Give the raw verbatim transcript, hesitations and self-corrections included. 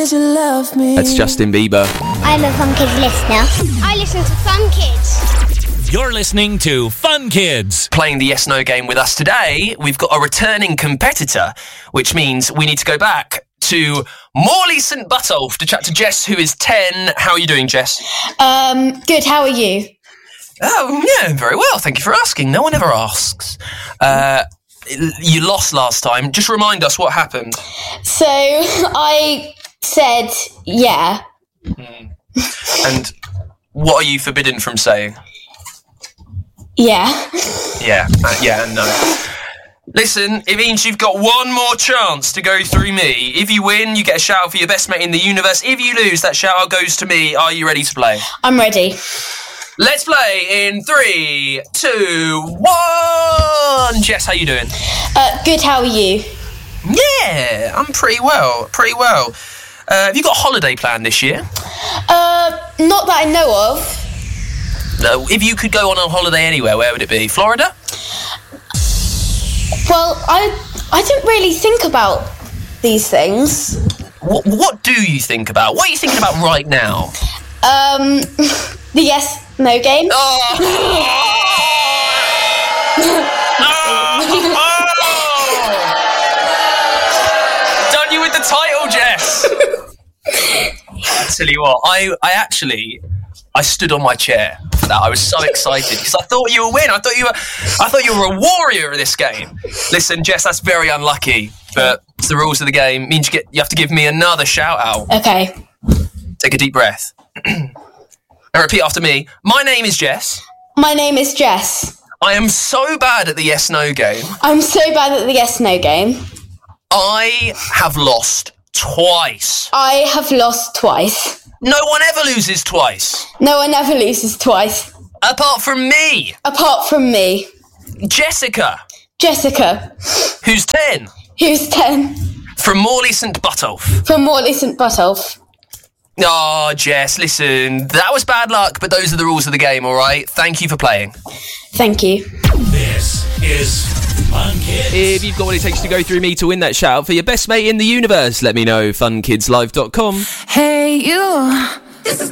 'cause you love me. That's Justin Bieber. I'm a Fun Kids listener. I listen to Fun Kids. You're listening to Fun Kids. Playing the Yes No game with us today, we've got a returning competitor, which means we need to go back to Morley Saint Butolph to chat to Jess, who is ten. How are you doing, Jess? Um, good, how are you? Oh, yeah, very well. Thank you for asking. No one ever asks. Uh, you lost last time. Just remind us what happened. So, I said, yeah. Mm. And what are you forbidden from saying? Yeah. Yeah, uh, yeah, and no. Listen, it means you've got one more chance to go through me. If you win, you get a shout out for your best mate in the universe. If you lose, that shout out goes to me. Are you ready to play? I'm ready. Let's play in three, two, one. Jess, how you doing? Uh, good, how are you? Yeah, I'm pretty well, pretty well. Uh, have you got a holiday planned this year? Uh, not that I know of. No, if you could go on a holiday anywhere, where would it be? Florida? Well, I I don't really think about these things. What, what do you think about? What are you thinking about right now? Um, the yes, no game. Oh! oh! oh! Done you with the title, Jess. I tell you what, I, I actually, I stood on my chair for that. I was so excited because I thought you would win. I thought you were, I thought you were a warrior of this game. Listen, Jess, that's very unlucky, but it's the rules of the game. It means you get, you have to give me another shout out. Okay. Take a deep breath. And repeat after me. My name is Jess. My name is Jess. I am so bad at the yes no game. I'm so bad at the yes no game. I have lost twice. I have lost twice. No one ever loses twice. No one ever loses twice. Apart from me. Apart from me. Jessica. Jessica. Who's ten. Who's ten. From Morley Saint Butolph. From Morley Saint Butolph. Oh, Jess, listen, that was bad luck, but those are the rules of the game, all right? Thank you for playing. Thank you. This is Fun Kids. If you've got what it takes to go through me to win that shout for your best mate in the universe, let me know. fun kids live dot com. Hey, you.